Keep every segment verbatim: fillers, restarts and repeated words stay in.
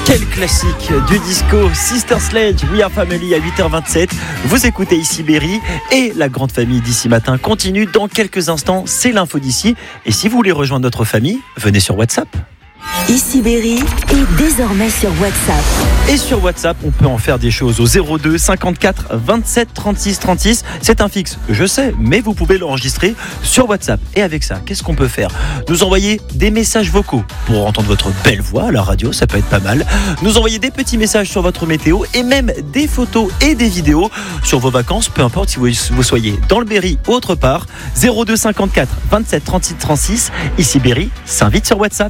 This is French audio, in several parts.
Quel classique du disco, Sister Sledge, We Are Family à huit heures vingt-sept. Vous écoutez ici Berry et la grande famille d'ici matin continue dans quelques instants. C'est l'info d'ici. Et si vous voulez rejoindre notre famille, venez sur WhatsApp. Ici Berry est désormais sur WhatsApp. Et sur WhatsApp, on peut en faire des choses au zéro deux cinquante-quatre vingt-sept trente-six trente-six. C'est un fixe, je sais, mais vous pouvez l'enregistrer sur WhatsApp. Et avec ça, qu'est-ce qu'on peut faire ? Nous envoyer des messages vocaux pour entendre votre belle voix à la radio, ça peut être pas mal. Nous envoyer des petits messages sur votre météo et même des photos et des vidéos sur vos vacances, peu importe si vous, vous soyez dans le Berry ou autre part. zéro deux cinquante-quatre vingt-sept trente-six trente-six. Ici Berry s'invite sur WhatsApp.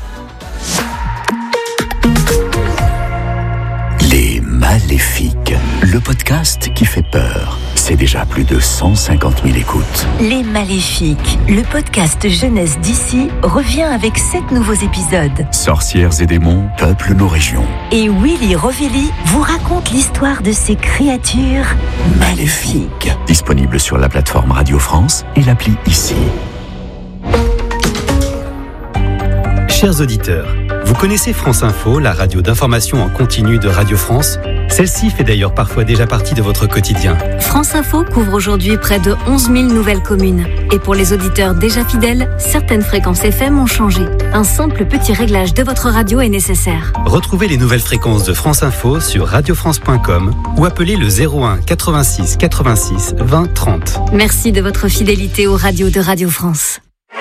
Les Maléfiques, le podcast qui fait peur. C'est déjà plus de cent cinquante mille écoutes. Les Maléfiques, le podcast jeunesse d'ici, revient avec sept nouveaux épisodes. Sorcières et démons peuplent nos régions. Et Willy Rovelli vous raconte l'histoire de ces créatures maléfiques. Disponible sur la plateforme Radio France et l'appli Ici. Chers auditeurs, vous connaissez France Info, la radio d'information en continu de Radio France ? Celle-ci fait d'ailleurs parfois déjà partie de votre quotidien. France Info couvre aujourd'hui près de onze mille nouvelles communes. Et pour les auditeurs déjà fidèles, certaines fréquences F M ont changé. Un simple petit réglage de votre radio est nécessaire. Retrouvez les nouvelles fréquences de France Info sur radio france point com ou appelez le zéro un quatre-vingt-six quatre-vingt-six vingt trente. Merci de votre fidélité aux radios de Radio France.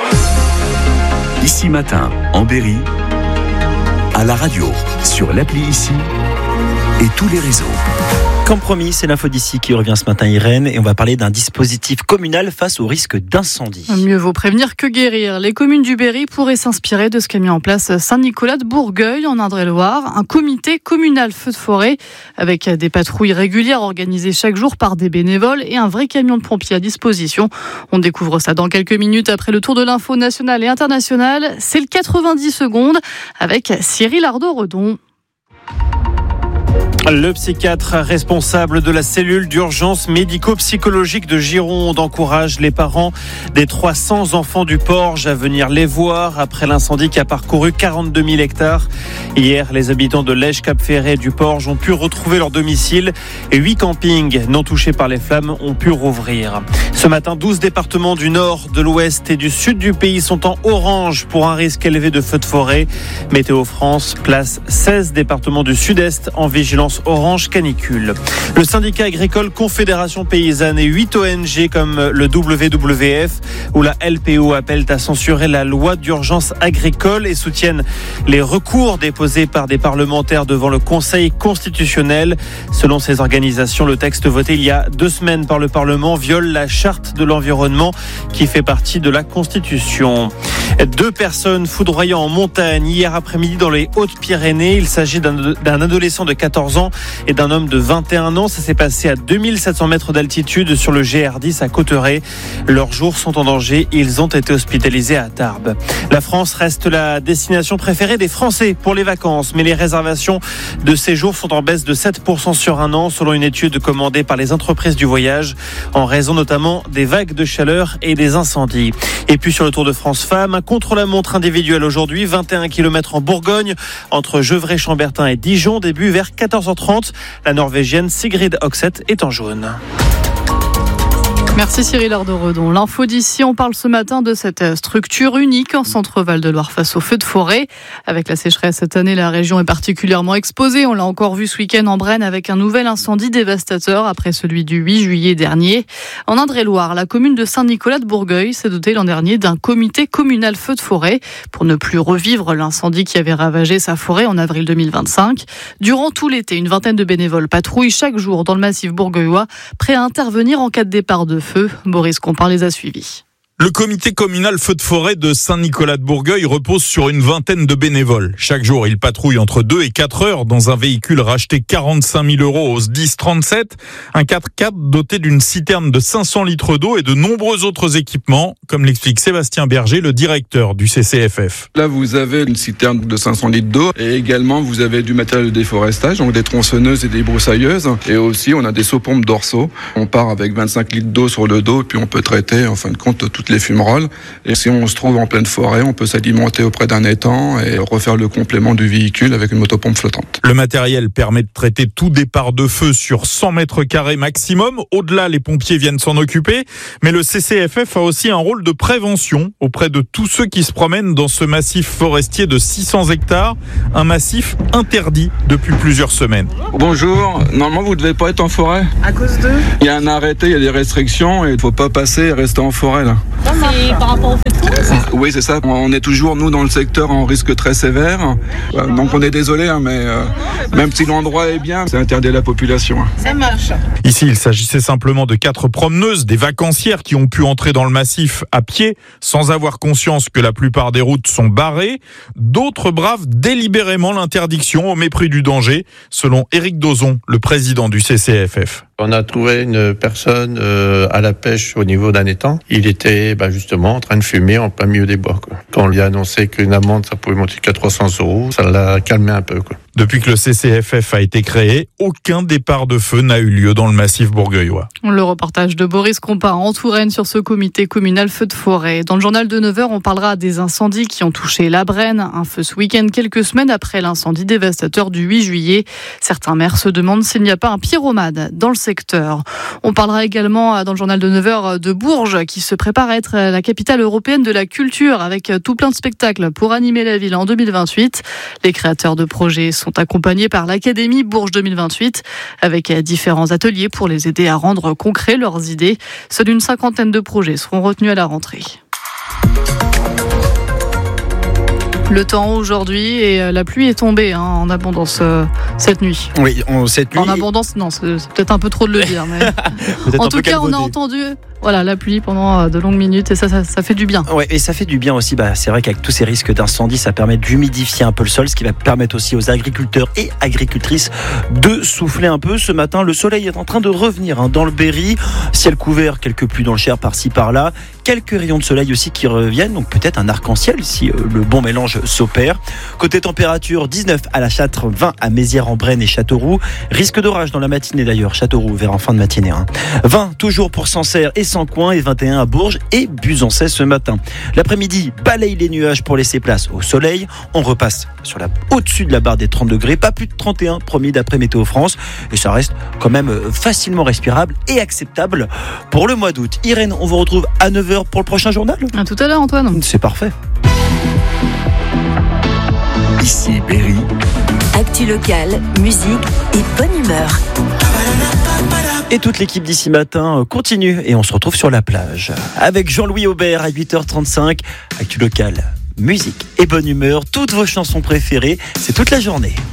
Ici Matin, en Berry, à la radio, sur l'appli Ici et tous les réseaux. Comme promis, c'est l'info d'ici qui revient ce matin, Irène, et on va parler d'un dispositif communal face au risque d'incendie. Mieux vaut prévenir que guérir. Les communes du Berry pourraient s'inspirer de ce qu'a mis en place Saint-Nicolas de Bourgueil en Indre-et-Loire, un comité communal feu de forêt avec des patrouilles régulières organisées chaque jour par des bénévoles et un vrai camion de pompiers à disposition. On découvre ça dans quelques minutes après le tour de l'info nationale et internationale. C'est le quatre-vingt-dix secondes avec Cyril Ardo-Redon. Le psychiatre responsable de la cellule d'urgence médico-psychologique de Gironde encourage les parents des trois cents enfants du Porge à venir les voir après l'incendie qui a parcouru quarante-deux mille hectares. Hier, les habitants de Lège-Cap-Ferret du Porge ont pu retrouver leur domicile et huit campings non touchés par les flammes ont pu rouvrir. Ce matin, douze départements du nord, de l'ouest et du sud du pays sont en orange pour un risque élevé de feux de forêt. Météo France place seize départements du sud-est en vigilance orange canicule. Le syndicat agricole Confédération Paysanne et huit O N G comme le W W F ou la L P O appellent à censurer la loi d'urgence agricole et soutiennent les recours déposés par des parlementaires devant le Conseil constitutionnel. Selon ces organisations, le texte voté il y a deux semaines par le Parlement viole la charte de l'environnement qui fait partie de la Constitution. Deux personnes foudroyant en montagne hier après-midi dans les Hautes-Pyrénées. Il s'agit d'un, d'un adolescent de quatorze ans et d'un homme de vingt et un ans. Ça s'est passé à deux mille sept cents mètres d'altitude sur le G R dix à Cauterets. Leurs jours sont en danger. Ils ont été hospitalisés à Tarbes. La France reste la destination préférée des Français pour les vacances, mais les réservations de séjour sont en baisse de sept pour cent sur un an, selon une étude commandée par les entreprises du voyage, en raison notamment des vagues de chaleur et des incendies. Et puis sur le Tour de France Femmes, un contre-la-montre individuel aujourd'hui, vingt et un kilomètres en Bourgogne, entre Gevrey-Chambertin et Dijon, début vers quatorze heures trente. La Norvégienne Sigrid Hokseth est en jaune. Merci Cyril Ardo-Redon. L'info d'ici, on parle ce matin de cette structure unique en centre Val-de-Loire face aux feux de forêt. Avec la sécheresse cette année, la région est particulièrement exposée. On l'a encore vu ce week-end en Brenne avec un nouvel incendie dévastateur après celui du huit juillet dernier. En Indre-et-Loire, la commune de Saint-Nicolas de Bourgueil s'est dotée l'an dernier d'un comité communal feu de forêt pour ne plus revivre l'incendie qui avait ravagé sa forêt en avril deux mille vingt-cinq. Durant tout l'été, une vingtaine de bénévoles patrouillent chaque jour dans le massif bourgueillois, prêts à intervenir en cas de départ de feu. Boris Compin les a suivis. Le comité communal feu de forêt de Saint-Nicolas de Bourgueil repose sur une vingtaine de bénévoles. Chaque jour, ils patrouillent entre deux et quatre heures dans un véhicule racheté quarante-cinq mille euros au S dix trente-sept. Un quatre-quatre doté d'une citerne de cinq cents litres d'eau et de nombreux autres équipements, comme l'explique Sébastien Berger, le directeur du C C F F. Là, vous avez une citerne de cinq cents litres d'eau et également, vous avez du matériel de déforestage, donc des tronçonneuses et des broussailleuses. Et aussi, on a des seaux-pompes dorsaux. On part avec vingt-cinq litres d'eau sur le dos et puis on peut traiter, en fin de compte, tout toutes les fumerolles. Et si on se trouve en pleine forêt, on peut s'alimenter auprès d'un étang et refaire le complément du véhicule avec une motopompe flottante. Le matériel permet de traiter tout départ de feu sur cent mètres carrés maximum. Au-delà, les pompiers viennent s'en occuper. Mais le C C F F a aussi un rôle de prévention auprès de tous ceux qui se promènent dans ce massif forestier de six cents hectares. Un massif interdit depuis plusieurs semaines. Bonjour, normalement vous ne devez pas être en forêt. À cause de ? Il y a un arrêté, il y a des restrictions et il ne faut pas passer et rester en forêt là. C'est par rapport au feu de forêt ? Oui, c'est ça. On est toujours, nous, dans le secteur en risque très sévère. Donc on est désolé, hein, mais euh, même si l'endroit est bien, c'est interdit à la population. Ça marche. Ici, il s'agissait simplement de quatre promeneuses, des vacancières qui ont pu entrer dans le massif à pied sans avoir conscience que la plupart des routes sont barrées. D'autres bravent délibérément l'interdiction au mépris du danger, selon Éric Dozon, le président du C C F F. On a trouvé une personne euh, à la pêche au niveau d'un étang. Il était bah, justement en train de fumer en plein milieu des bois, quoi. Quand on lui a annoncé qu'une amende, ça pouvait monter jusqu'à trois cents euros, ça l'a calmé un peu, quoi. Depuis que le C C F F a été créé, aucun départ de feu n'a eu lieu dans le massif bourgueillois. Le reportage de Boris Compas en Touraine sur ce comité communal feu de forêt. Dans le journal de neuf heures, on parlera des incendies qui ont touché la Brenne. Un feu ce week-end, quelques semaines après l'incendie dévastateur du huit juillet. Certains maires se demandent s'il n'y a pas un pyromane dans le secteur. On parlera également dans le journal de neuf heures de Bourges qui se prépare à être la capitale européenne de la culture avec tout plein de spectacles pour animer la ville en deux mille vingt-huit. Les créateurs de projets sont accompagnés par l'Académie Bourges deux mille vingt-huit avec différents ateliers pour les aider à rendre concrets leurs idées. Seule une cinquantaine de projets seront retenus à la rentrée. Le temps aujourd'hui et la pluie est tombée hein, en abondance euh, cette nuit. Oui, on, cette nuit. En abondance, non, c'est, c'est peut-être un peu trop de le dire. Mais... en tout cas, on a entendu voilà, la pluie pendant de longues minutes et ça, ça, ça fait du bien. Ouais, et ça fait du bien aussi. Bah, c'est vrai qu'avec tous ces risques d'incendie, ça permet d'humidifier un peu le sol, ce qui va permettre aussi aux agriculteurs et agricultrices de souffler un peu. Ce matin, le soleil est en train de revenir hein, dans le Berry. Ciel couvert, quelques pluies dans le Cher par-ci par-là. Quelques rayons de soleil aussi qui reviennent, donc peut-être un arc-en-ciel si euh, le bon mélange s'opère. Côté température, dix-neuf à la Châtre, vingt à Mézières-en-Brenne et Châteauroux. Risque d'orage dans la matinée d'ailleurs, Châteauroux vers en fin de matinée. Hein. vingt toujours pour Sancerre et Sancoin et vingt et un à Bourges et Buzancais ce matin. L'après-midi, balaye les nuages pour laisser place au soleil. On repasse sur la, au-dessus de la barre des trente degrés, pas plus de trente et un promis d'après Météo France. Et ça reste quand même facilement respirable et acceptable pour le mois d'août. Irène, on vous retrouve à neuf heures pour le prochain journal. À tout à l'heure Antoine. C'est parfait. Ici Berry. Actu locale, musique et bonne humeur. Et toute l'équipe d'ici matin continue et on se retrouve sur la plage avec Jean-Louis Aubert à huit heures trente-cinq. Actu locale, musique et bonne humeur, toutes vos chansons préférées, c'est toute la journée.